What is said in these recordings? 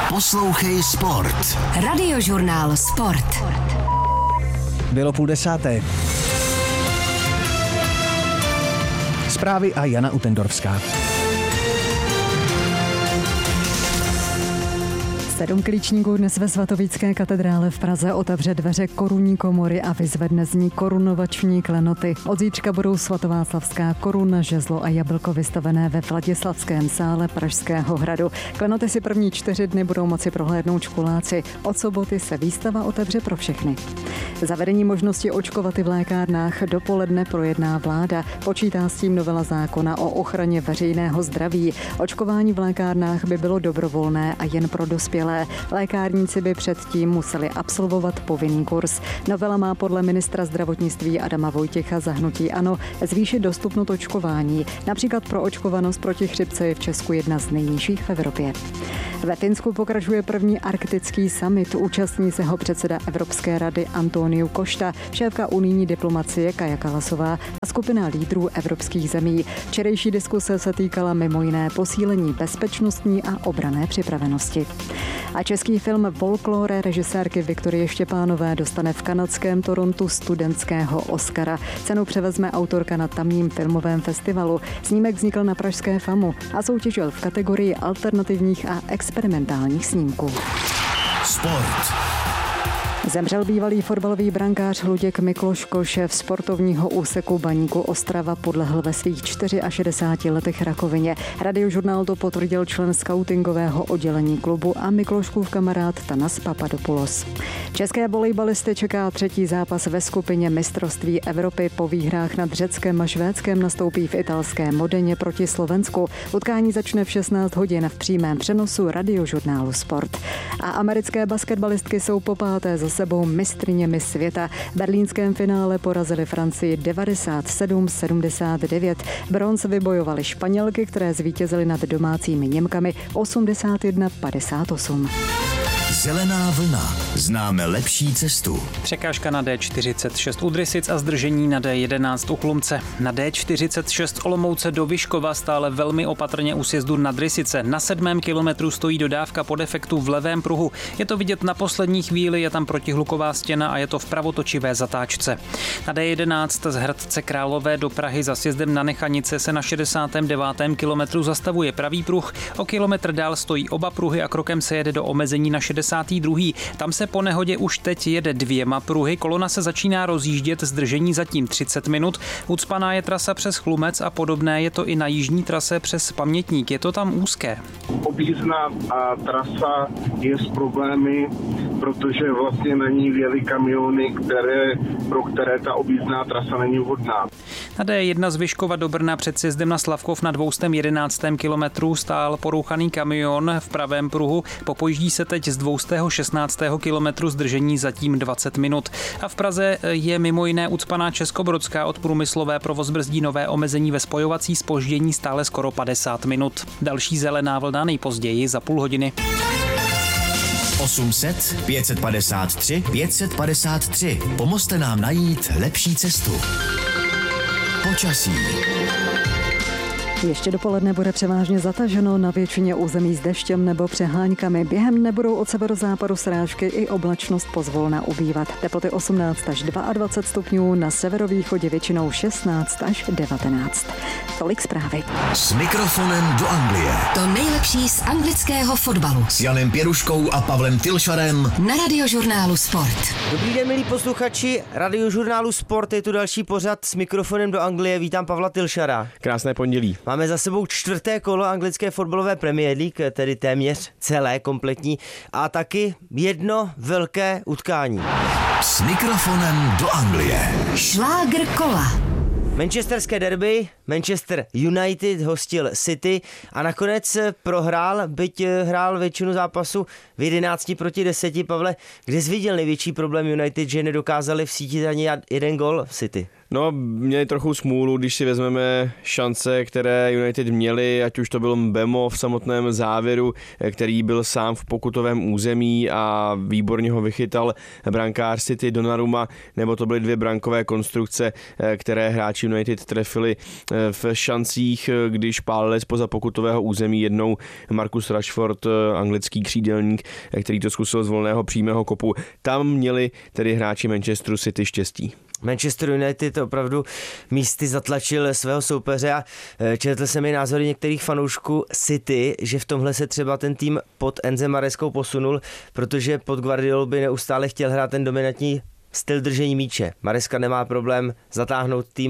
Poslouchej Sport. Radiožurnál Sport. Bylo 9:30. Zprávy a Jana Utendorfská. 7 klíčníků dnes ve Svatovícké katedrále v Praze otevře dveře korunní komory a vyzvedne z ní korunovační klenoty. Od zítřka budou svatováclavská koruna, žezlo a jablko vystavené ve Vladislavském sále Pražského hradu. Klenoty si první 4 dny budou moci prohlédnout školáci. Od soboty se výstava otevře pro všechny. Zavedení možnosti očkovat i v lékárnách dopoledne projedná vláda. Počítá s tím novela zákona o ochraně veřejného zdraví. Očkování v lékárnách by bylo dobrovolné a jen pro dospělé. Lékárníci by předtím museli absolvovat povinný kurz. Novela má podle ministra zdravotnictví Adama Vojtěcha za hnutí ANO zvýšit dostupnost očkování. Například pro očkovanost proti chřipce je v Česku jedna z nejnižších v Evropě. Ve Finsku pokračuje první arktický summit. Účastní se ho předseda Evropské rady Antonio Costa, šéfka unijní diplomacie Kaja Kallasová a skupina lídrů evropských zemí. Včerejší diskuse se týkala mimo jiné posílení bezpečnostní a obranné připravenosti. A český film Folklore režisérky Viktorie Štěpánové dostane v kanadském Torontu studentského Oscara. Cenu převezme autorka na tamním filmovém festivalu. Snímek vznikl na pražské FAMu a soutěžil v kategorii alternativních a experimentálních snímků. Sport. Zemřel bývalý fotbalový brankář Luděk Mikloško, šéf sportovního úseku Baníku Ostrava, podlehl ve svých 64 letech rakovině. Radiožurnál to potvrdil člen skautingového oddělení klubu a Mikloškův kamarád Tanas Papadopoulos. České volejbalisty čeká 3. zápas ve skupině mistrovství Evropy. Po výhrách nad Řeckem a Švédskem nastoupí v italské Modeně proti Slovensku. Utkání začne v 16 hodin v přímém přenosu Radiožurnálu Sport. A americké basketbalistky jsou po páté za sebou mistryněmi světa. V berlínském finále porazili Francii 97-79. Bronz vybojovali Španělky, které zvítězily nad domácími Němkami 81-58. Zelená vlna. Známe lepší cestu. Překážka na D46 u Drysic a zdržení na D11 u Chlumce. Na D46 Olomouce do Vyškova stále velmi opatrně u sjezdu na Drysice. Na 7. kilometru stojí dodávka po defektu v levém pruhu. Je to vidět na poslední chvíli, je tam protihluková stěna a je to v pravotočivé zatáčce. Na D11 z Hradce Králové do Prahy za sjezdem na Nechanice se na 69. kilometru zastavuje pravý pruh. O kilometr dál stojí oba pruhy a krokem se jede do omezení na 62. Tam se po nehodě už teď jede 2 pruhy, kolona se začíná rozjíždět, zdržení zatím 30 minut. Ucpaná je trasa přes Chlumec a podobné je to i na jižní trase přes Pamětník. Je to tam úzké. Objízdná trasa je s problémy, protože vlastně na ní vjeli kamiony, pro které ta objízdná trasa není vhodná. Na D1 z Vyškova do Brna před sjezdem na Slavkov na 211. kilometru stál porouchaný kamion v pravém pruhu. Popojíždí se teď z 216. kilometru, zdržení zatím 20 minut. A v Praze je mimo jiné ucpaná Českobrodská. Od Průmyslové provoz brzdí nové omezení ve spojovací, zpoždění stále skoro 50 minut. Další zelená vlna nejpozději za půl hodiny. 800 553 553. Pomozte nám najít lepší cestu. Počasí. Ještě dopoledne bude převážně zataženo, na většině území s deštěm nebo přeháňkami. Během dne budou od severozápadu srážky i oblačnost pozvolna ubývat. Teploty 18 až 22 stupňů, na severovýchodě většinou 16 až 19. Tolik zprávy. S mikrofonem do Anglie. To nejlepší z anglického fotbalu. S Janem Pěruškou a Pavlem Tilšarem. Na Radiožurnálu Sport. Dobrý den, milí posluchači Radiožurnálu Sport, je tu další pořad s mikrofonem do Anglie. Vítám Pavla Tilšara. Krásné pondělí. Máme za sebou 4. kolo anglické fotbalové Premier League, tedy téměř celé, kompletní, a taky jedno velké utkání. S mikrofonem do Anglie. Šlágr kola. Manchesterské derby, Manchester United hostil City a nakonec prohrál, byť hrál většinu zápasu v 11-10. Pavle, kde jsi viděl největší problém United, že nedokázali vsítit ani jeden gól City? No, měli trochu smůlu, když si vezmeme šance, které United měli, ať už to byl Mbemo v samotném závěru, který byl sám v pokutovém území a výborně ho vychytal brankář City Donnarumma, nebo to byly 2 brankové konstrukce, které hráči United trefili v šancích, když pálili spoza pokutového území, jednou Marcus Rashford, anglický křídelník, který to zkusil z volného přímého kopu. Tam měli tedy hráči Manchesteru City štěstí. Manchester United opravdu místy zatlačil svého soupeře a četl jsem i názory některých fanoušků City, že v tomhle se třeba ten tým pod Enzem Mareskou posunul, protože pod Guardiolou by neustále chtěl hrát ten dominantní styl držení míče. Maresca nemá problém zatáhnout tým.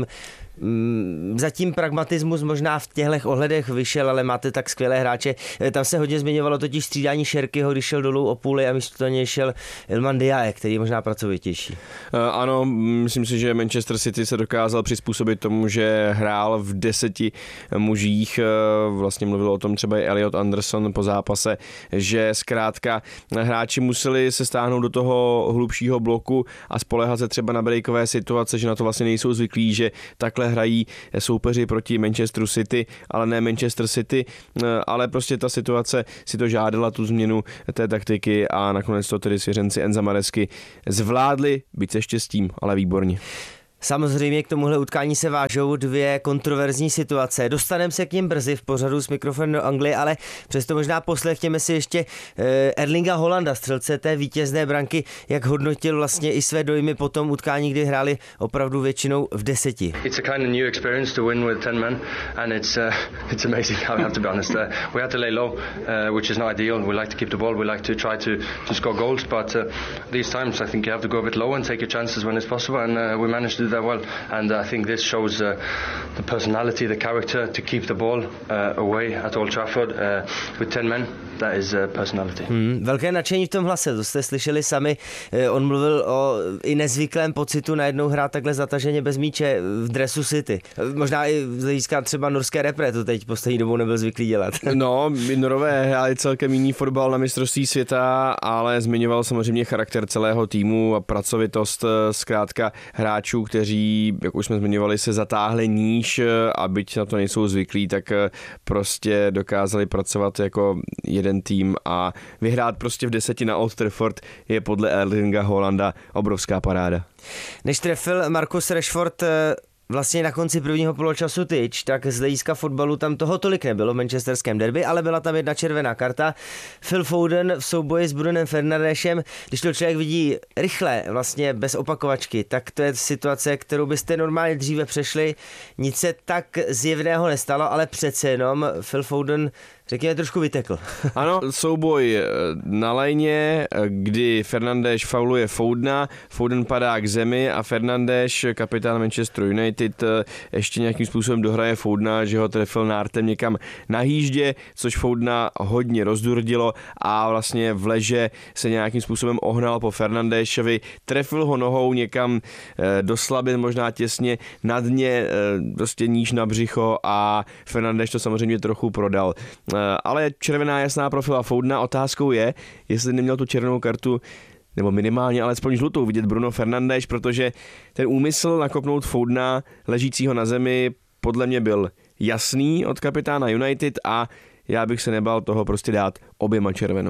Zatím pragmatismus možná v těchto ohledech vyšel, ale máte tak skvělé hráče. Tam se hodně zmiňovalo totiž střídání Šerkyho, když šel dolů o půli a místo toho něj šel Iliman Ndiaye, který je možná pracovitější. Ano, myslím si, že Manchester City se dokázal přizpůsobit tomu, že hrál v 10 mužích. Vlastně mluvil o tom třeba i Elliot Anderson po zápase, že zkrátka hráči museli se stáhnout do toho hlubšího bloku a spoléhat se třeba na breakové situace, že na to vlastně nejsou zvyklí, že takhle hrají soupeři proti Manchesteru City, ale ne Manchester City, ale prostě ta situace si to žádala, tu změnu té taktiky a nakonec to tedy svěřenci Enza Maresky zvládli, byť se štěstím, ale výborně. Samozřejmě k tomuhle utkání se vážou 2 kontroverzní situace. Dostaneme se k nim brzy v pořadu s Mikrofonem do Anglie, ale přesto možná poslechněme si ještě Erlinga Haalanda, střelce té vítězné branky, jak hodnotil vlastně i své dojmy po tom utkání, kdy hráli opravdu většinou v 10. It's a kind of new experience to win with 10 men and it's amazing. I have to be honest. We had to lay low, which is not ideal. We like to keep the ball. We like to try to score goals, but these times I think you have to go a bit low and take your chances when it's possible, and we managed to do that well. And I think this shows the personality, the character to keep the ball away at Old Trafford with 10 men. That is personality. Velké nadšení v tom hlase, to jste slyšeli sami. On mluvil o i nezvyklém pocitu najednou hrát takhle zataženě bez míče v dresu City. Možná i z hlediska třeba norské repre to teď poslední dobou nebyl zvyklý dělat. No, Norové hráli celkem jiný fotbal na mistrovství světa, ale zmiňoval samozřejmě charakter celého týmu a pracovitost zkrátka hráčů, kteří, jak už jsme zmiňovali, se zatáhli níž a byť na to nejsou zvyklí, tak prostě dokázali pracovat jako jeden tým a vyhrát prostě v 10 na Old Trafford je podle Erlinga Haalanda obrovská paráda. Než trefil Marcus Rashford vlastně na konci prvního poločasu tyč, tak z hlediska fotbalu tam toho tolik nebylo v manchesterském derby, ale byla tam jedna červená karta. Phil Foden v souboji s Brunem Fernandesem, když to člověk vidí rychle, vlastně bez opakovačky, tak to je situace, kterou byste normálně dříve přešli. Nic se tak zjevného nestalo, ale přece jenom Phil Foden řekněme trošku vytekl. Ano, souboj na lajně, kdy Fernandes fauluje Fodena, Foden padá k zemi a Fernandes, kapitán Manchester United, ještě nějakým způsobem dohraje Fodena, že ho trefil nártem někam na hýždě, což Fodena hodně rozdurdilo a vlastně v leže se nějakým způsobem ohnal po Fernandesovi, trefil ho nohou někam do slabin, možná těsně na dně, prostě níž na břicho a Fernandes to samozřejmě trochu prodal. Ale červená jasná pro Phila Fodena. Otázkou je, jestli neměl tu červenou kartu, nebo minimálně alespoň žlutou vidět Bruno Fernandes, protože ten úmysl nakopnout Fodena ležícího na zemi podle mě byl jasný od kapitána United a já bych se nebál toho prostě dát oběma červenou.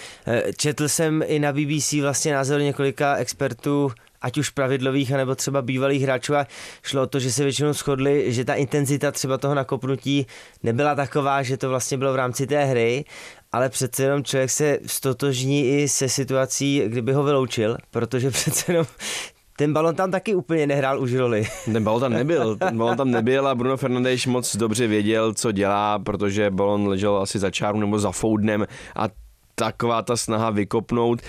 Četl jsem i na BBC vlastně názor několika expertů, ať už pravidlových, anebo třeba bývalých hráčů a šlo o to, že se většinou shodli, že ta intenzita třeba toho nakopnutí nebyla taková, že to vlastně bylo v rámci té hry, ale přece jenom člověk se stotožní i se situací, kdyby ho vyloučil, protože přece jenom ten balon tam taky úplně nehrál už roli. Ten balon tam nebyl a Bruno Fernandes moc dobře věděl, co dělá, protože balon ležel asi za čáru nebo za Fodenem a taková ta snaha vykopnout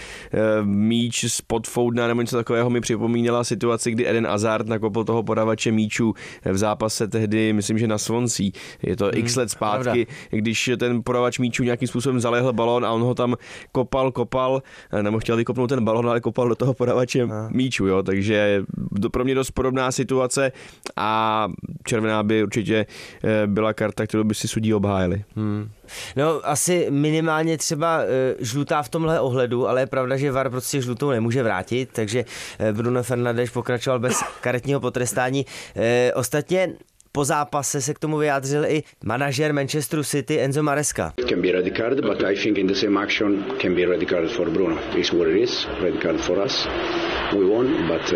míč spod Fodena nebo něco takového mi připomínala situaci, kdy Eden Hazard nakopl toho podavače míčů v zápase tehdy, myslím, že na Swansea. Je to x let zpátky, když ten podavač míčů nějakým způsobem zalehl balón a on ho tam kopal, nebo chtěl vykopnout ten balón, ale kopal do toho podavače míčů, jo, takže pro mě dost podobná situace a červená by určitě byla karta, kterou by si sudí obhájili. No asi minimálně třeba žlutá v tomhle ohledu, ale je pravda, že VAR prostě žlutou nemůže vrátit, takže Bruno Fernandes pokračoval bez karetního potrestání. Ostatně po zápase se k tomu vyjádřil i manažer Manchesteru City Enzo Maresca. Can be red card, but I think in the same action can be red card for Bruno. It's what it is. Red card for us. We won, but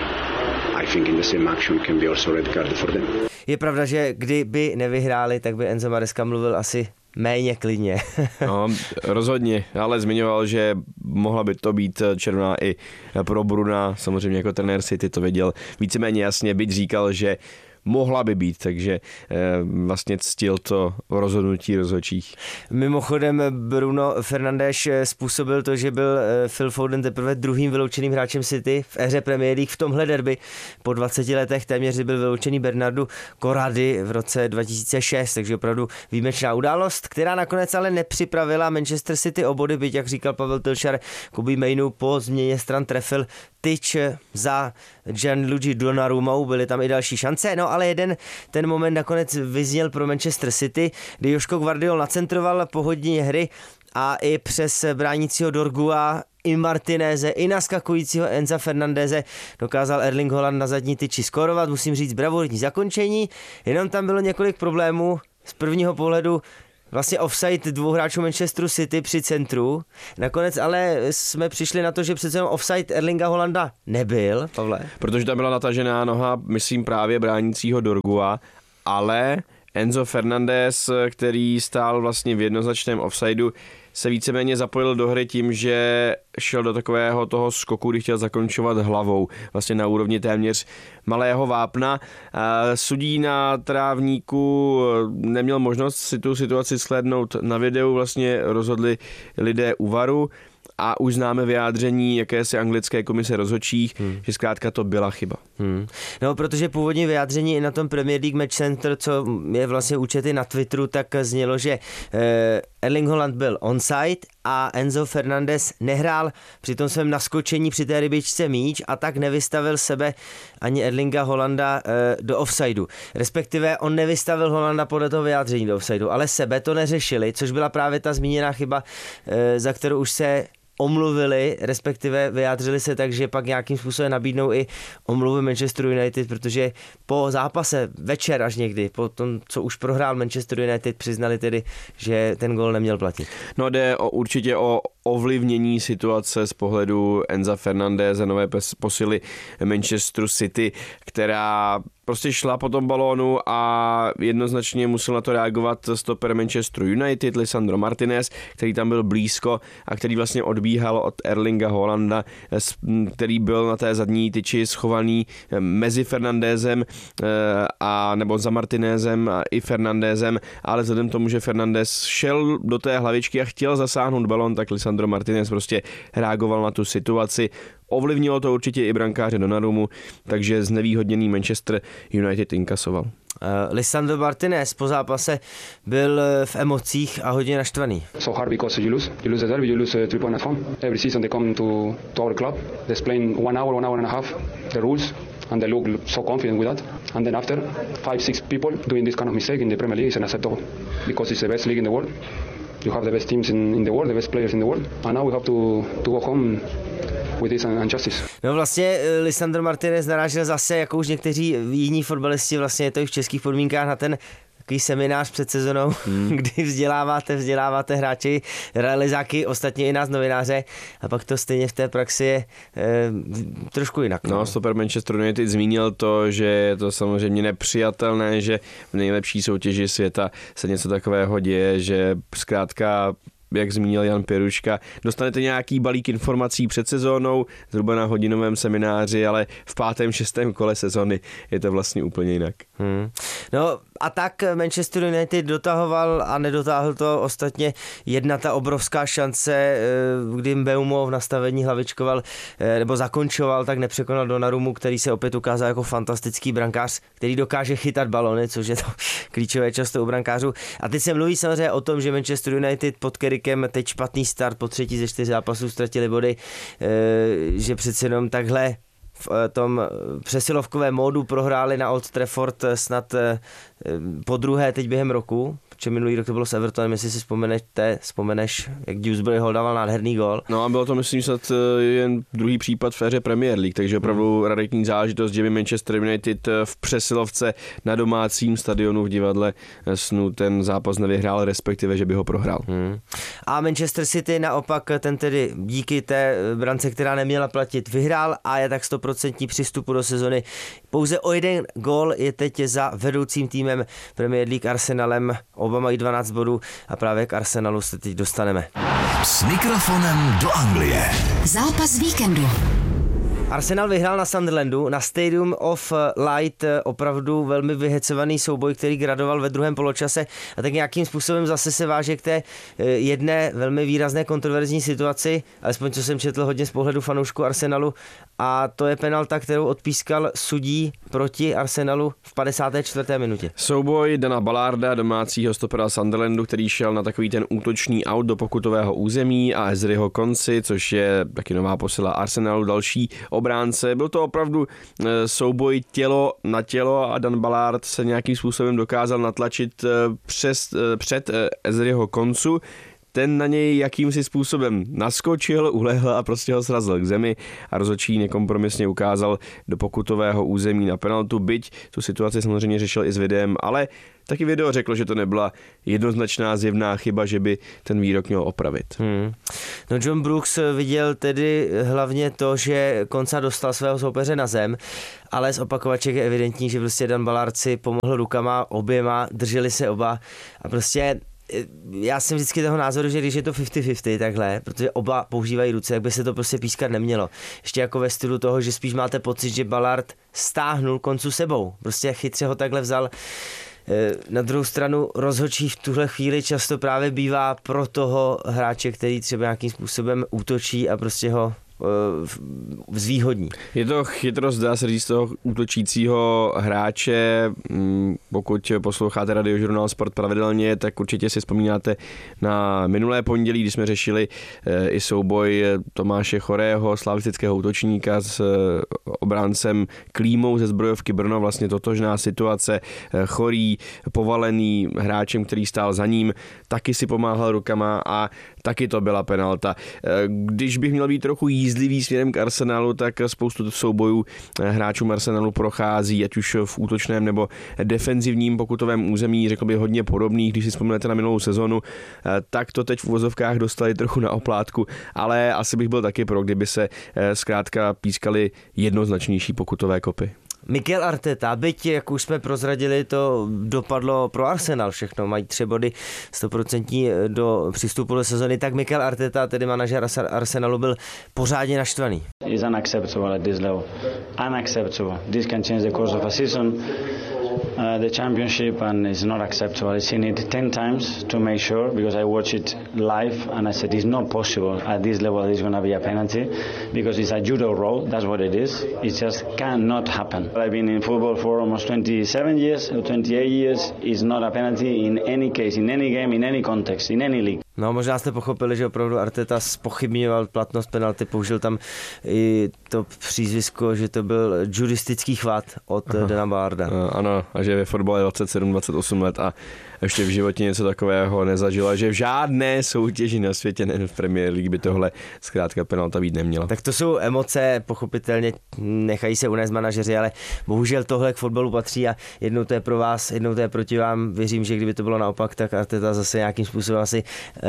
I think in the same action can be also red card for them. Je pravda, že kdyby nevyhráli, tak by Enzo Maresca mluvil asi méně klidně. No, rozhodně, ale zmiňoval, že mohla by to být červená i pro Bruna, samozřejmě jako trenér City to věděl víceméně jasně, byť říkal, že mohla by být, takže vlastně ctil to rozhodnutí rozhodčích. Mimochodem Bruno Fernandes způsobil to, že byl Phil Foden teprve druhým vyloučeným hráčem City v éře Premier League v tomhle derby. Po 20 letech téměř byl vyloučený Bernardo Corradi v roce 2006, takže opravdu výjimečná událost, která nakonec ale nepřipravila Manchester City o body, byť jak říkal Pavel Tilšar, Kobe Mainu po změně stran trefil tyč za Gianluigi Donnarummou, byly tam i další šance, no ale ten moment nakonec vyzněl pro Manchester City, kdy Joško Gvardiol nacentroval po hodině hry a i přes bránícího Dorgua, i Martineze, i naskakujícího Enza Fernandeze dokázal Erling Haaland na zadní tyči skórovat, musím říct bravurní zakončení, jenom tam bylo několik problémů z prvního pohledu. Vlastně offside dvou hráčů Manchesteru City při centru. Nakonec ale jsme přišli na to, že přece jenom offside Erlinga Haalanda nebyl, Pavle. Protože tam byla natažená noha, myslím právě bránícího Dorgua, ale Enzo Fernandez, který stál vlastně v jednoznačném offsideu, se víceméně zapojil do hry tím, že šel do takového toho skoku, kdy chtěl zakončovat hlavou, vlastně na úrovni téměř malého vápna. Sudí na trávníku neměl možnost si tu situaci slednout na videu, vlastně rozhodli lidé u VARu a už známe vyjádření jakési anglické komise rozhodčích, že zkrátka to byla chyba. No, protože původní vyjádření i na tom Premier League Match Center, co je vlastně účety na Twitteru, tak znělo, že Erling Haaland byl onside a Enzo Fernandez nehrál při tom svém naskočení při té rybičce míč a tak nevystavil sebe ani Erlinga Haalanda do offsideu. Respektive on nevystavil Haalanda podle toho vyjádření do offsideu, ale sebe to neřešili, což byla právě ta zmíněná chyba, za kterou už se omluvili, respektive vyjádřili se tak, že pak nějakým způsobem nabídnou i omluvy Manchester United, protože po zápase večer až někdy, po tom, co už prohrál Manchester United, přiznali tedy, že ten gól neměl platit. No jde určitě o ovlivnění situace z pohledu Enza Fernandeze, nové posily Manchesteru City, která prostě šla po tom balónu a jednoznačně musel na to reagovat stoper Manchesteru United, Lisandro Martinez, který tam byl blízko a který vlastně odbíhal od Erlinga Haalanda, který byl na té zadní tyči schovaný mezi Fernandezem a nebo za Martinezem a i Fernandezem, ale vzhledem tomu, že Fernandez šel do té hlavičky a chtěl zasáhnout balón, tak Lisandro Martinez prostě reagoval na tu situaci. Ovlivnilo to určitě i brankáře Donnarummu, takže znevýhodněný Manchester United inkasoval. Lisandro Martinez po zápase byl v emocích a hodně naštvaný. So hard because you lose the derby, you lose 3 points at home. Every season they come to our club, they explain 1 hour and a half the rules and they look so confident with that. And then after 5-6 people doing this kind of mistake in the Premier League is unacceptable because it's the best league in the world. You have the best teams in the world, the best players in the world, and now we have to go home with this unjustice. No vlastně Lisandro Martinez narážel zase, jako už někteří jiní fotbalisti, vlastně je to i v českých podmínkách, na ten takový seminář před sezónou, kdy vzděláváte hráči, realizáky, ostatně i nás novináře, a pak to stejně v té praxi je trošku jinak. No, stoper Manchester United zmínil to, že je to samozřejmě nepřijatelné, že v nejlepší soutěži světa se něco takového děje, že zkrátka, jak zmínil Jan Pěruška, dostanete nějaký balík informací před sezónou, zhruba na hodinovém semináři, ale v 5., 6. kole sezony je to vlastně úplně jinak. No a tak Manchester United dotahoval a nedotáhl to ostatně jedna ta obrovská šance, kdy Mbeumo v nastavení hlavičkoval nebo zakončoval, tak nepřekonal Donnarummu, který se opět ukázal jako fantastický brankář, který dokáže chytat balony, což je to klíčové často u brankářů. A teď se mluví samozřejmě o tom, že Manchester United pod Carrickem teď špatný start, po 3. ze 4 zápasů ztratili body, že přece jenom takhle v tom přesilovkovém módu prohráli na Old Trafford snad po druhé teď během roku. že minulý rok to bylo s Evertonem, jestli si vzpomeneš, jak Dewsbury Hall dával nádherný gól. No a bylo to, myslím, snad jen druhý případ v éře Premier League, takže opravdu raritní záležitost, že by Manchester United v přesilovce na domácím stadionu v divadle snů ten zápas nevyhrál, respektive, že by ho prohrál. A Manchester City naopak ten tedy díky té brance, která neměla platit, vyhrál a je tak 100% přístupu do sezony. Pouze o jeden gól je teď za vedoucím týmem Premier League Arsenalem. Oba mají 12 bodů a právě k Arsenalu se teď dostaneme. S mikrofonem do Anglie. Zápas víkendu. Arsenal vyhrál na Sunderlandu, na Stadium of Light, opravdu velmi vyhecovaný souboj, který gradoval ve druhém poločase a tak nějakým způsobem zase se váže k té jedné velmi výrazné kontroverzní situaci, alespoň co jsem četl hodně z pohledu fanoušku Arsenalu, a to je penalta, kterou odpískal sudí proti Arsenalu v 54. minutě. Souboj Dana Ballarda, domácího stopera Sunderlandu, který šel na takový ten útočný aut do pokutového území, a Ezriho Konsi, což je taky nová posila Arsenalu, další obránce. Byl to opravdu souboj tělo na tělo a Dan Ballard se nějakým způsobem dokázal natlačit před Ezriho Konsu. Ten na něj jakýmsi způsobem naskočil, ulehl a prostě ho srazil k zemi a rozhodčí nekompromisně ukázal do pokutového území na penaltu, byť tu situaci samozřejmě řešil i s videem, ale taky video řeklo, že to nebyla jednoznačná zjevná chyba, že by ten výrok měl opravit. No John Brooks viděl tedy hlavně to, že Konsa dostal svého soupeře na zem, ale z opakovaček je evidentní, že prostě Dan Ballard si pomohl rukama oběma, drželi se oba a prostě já jsem vždycky toho názoru, že když je to 50-50 takhle, protože oba používají ruce, jak by se to prostě pískat nemělo. Ještě jako ve stylu toho, že spíš máte pocit, že Ballard stáhnul Koncu sebou. Prostě chytře ho takhle vzal. Na druhou stranu rozhodčí v tuhle chvíli často právě bývá pro toho hráče, který třeba nějakým způsobem útočí a prostě ho zvýhodní. Je to chytrost, dá se říct, toho útočícího hráče. Pokud posloucháte Radiožurnál Sport pravidelně, tak určitě si vzpomínáte na minulé pondělí, kdy jsme řešili i souboj Tomáše Chorého, slavistického útočníka, s obráncem Klímou ze Zbrojovky Brno, vlastně totožná situace. Chorý, povalený hráčem, který stál za ním, taky si pomáhal rukama a taky to byla penalta. Když bych měl být trochu jízdlivý směrem k Arsenalu, tak spoustu soubojů hráčům Arsenalu prochází, ať už v útočném nebo defenzivním pokutovém území, řekl bych hodně podobných, když si vzpomenete na minulou sezonu, tak to teď v uvozovkách dostali trochu na oplátku, ale asi bych byl taky pro, kdyby se zkrátka pískaly jednoznačnější pokutové kopy. Mikel Arteta, byť, jak už jsme prozradili, to dopadlo pro Arsenal všechno, mají 3 body 100% do přístupu do sezony, tak Mikel Arteta, tedy manažer Arsenalu, byl pořádně naštvaný. It's unacceptable at this level. Unacceptable. This can change the course of a season. The championship, and it's not acceptable. I've seen it 10 times to make sure, because I watched it live and I said it's not possible at this level there's going to be a penalty, because it's a judo roll, that's what it is. It just cannot happen. I've been in football for almost 27 years, 28 years. It's not a penalty in any case, in any game, in any context, in any league. No, možná jste pochopili, že opravdu Arteta zpochybňoval platnost penalty, použil tam i to přízvisko, že to byl judistický chvat od Dana Ballarda. Ano, a že ve fotbale 27-28 let a ještě v životě něco takového nezažila, že v žádné soutěži na světě, nejen v Premier League, by tohle zkrátka penalta být neměla. Tak to jsou emoce, pochopitelně nechají se unést manažeři, ale bohužel tohle k fotbalu patří a jednou to je pro vás, jednou to je proti vám. Věřím, že kdyby to bylo naopak, tak Arteta zase nějakým způsobem asi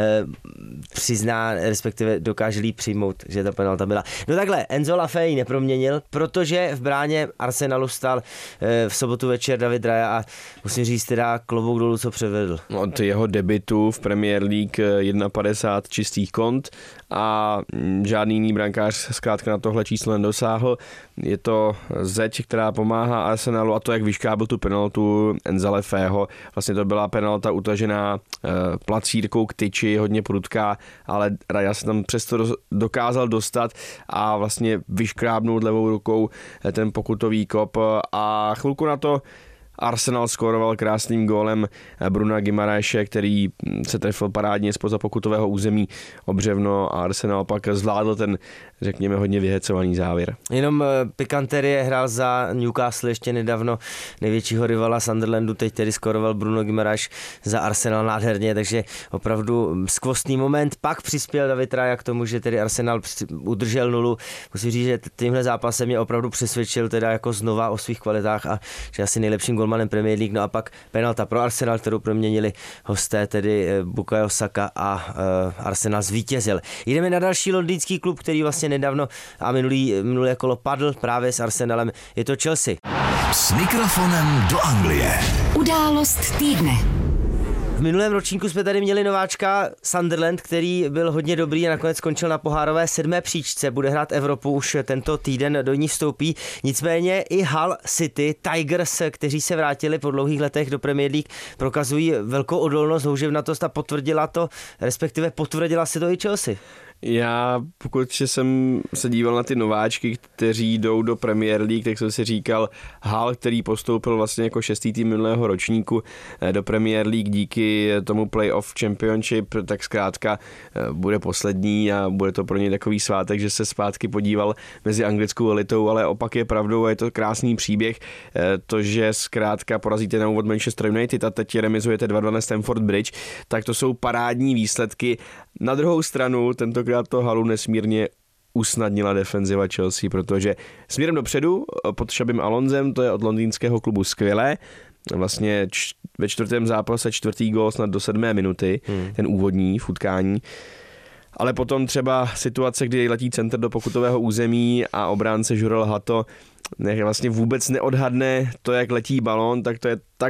přizná, respektive dokáže líp přijmout, že ta penalta byla. No takhle, Enzo Lafay neproměnil, protože v bráně Arsenalu stál v sobotu večer David Raya a musím říct teda klobouk dolů, co předvedl. Od jeho debutu v Premier League 51 čistých kont a žádný jiný brankář zkrátka na tohle číslo nedosáhl. Je to zeď, která pomáhá Arsenalu, a to, jak vyškábil tu penaltu Enza Lafayho. Vlastně to byla penalta utažená placírkou k tyči, hodně prudká, ale Raya se tam přesto dokázal dostat a vlastně vyškrábnout levou rukou ten pokutový kop a chvilku na to Arsenal skóroval krásným gólem Bruna Guimaraese, který se trefil parádně zpoza pokutového území o břevno a Arsenal pak zvládl ten, řekněme, hodně vyhecovaný závěr. Jenom pikanterie, hrál za Newcastle ještě nedávno největšího rivala Sunderlandu, teď tedy skóroval Bruno Guimaraes za Arsenal nádherně, takže opravdu skvostný moment. Pak přispěl David Raya k tomu, že tedy Arsenal udržel nulu. Musím říct, že tímhle zápasem mě opravdu přesvědčil teda jako znova o svých kvalitách a že asi nejlepším golmanem Premier League. No a pak penalta pro Arsenal, kterou proměnili hosté, tedy Bukayo Saka a Arsenal zvítězil. Jdeme na další londýnský klub, který vlastně nedávno a minulé kolo padl právě s Arsenalem. Je to Chelsea. S mikrofonem do Anglie. Událost týdne. V minulém ročníku jsme tady měli nováčka Sunderland, který byl hodně dobrý a nakonec skončil na pohárové 7. příčce. Bude hrát Evropu, už tento týden do ní vstoupí. Nicméně i Hull City Tigers, kteří se vrátili po dlouhých letech do Premier League, prokazují velkou odolnost, houževnatost a potvrdila se to i Chelsea. Já, pokud jsem se díval na ty nováčky, kteří jdou do Premier League, tak jsem si říkal, Hull, který postoupil vlastně jako 6. tým minulého ročníku do Premier League díky tomu Playoff Championship, tak zkrátka bude poslední a bude to pro něj takový svátek, že se zpátky podíval mezi anglickou elitou, ale opak je pravdou a je to krásný příběh. To, že zkrátka porazíte na úvod Manchester United a teď remizujete 2-2 na Stamford Bridge, tak to jsou parádní výsledky. Na druhou stranu tentokrát to Hullu nesmírně usnadnila defenziva Chelsea, protože směrem dopředu pod Xabim Alonsem, to je od londýnského klubu skvělé, vlastně ve 4. zápase 4. gól snad do 7. minuty, ten úvodní v utkání. Ale potom třeba situace, kdy letí center do pokutového území a obránce Jurel Hato vlastně vůbec neodhadne to, jak letí balón, tak to je tak